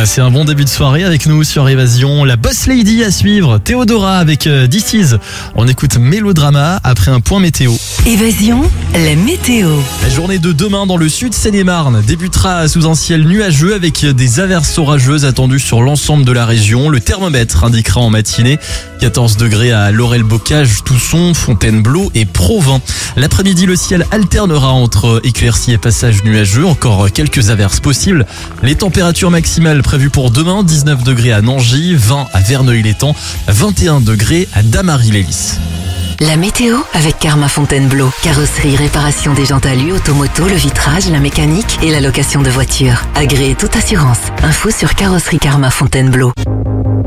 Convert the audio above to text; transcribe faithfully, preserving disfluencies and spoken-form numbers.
Passez un bon début de soirée avec nous sur Évasion. La Boss Lady à suivre, Théodora avec euh, This Is. On écoute Mélodrama après un point météo. Évasion, la météo. La journée de demain dans le sud Seine-et-Marne débutera sous un ciel nuageux avec des averses orageuses attendues sur l'ensemble de la région. Le thermomètre indiquera en matinée quatorze degrés à Laurel-Bocage, Tousson, Fontainebleau et Provins. L'après-midi, le ciel alternera entre éclaircies et passages nuageux. Encore quelques averses possibles. Les températures maximales prévues pour demain, dix-neuf degrés à Nangy, vingt à Verneuil-l'Étang, vingt et un degrés à Damary-les-Lys. La météo avec Karma Fontainebleau. Carrosserie, réparation des jantes alu, automoto, le vitrage, la mécanique et la location de voitures. Agréé toute assurance. Info sur carrosserie Karma Fontainebleau.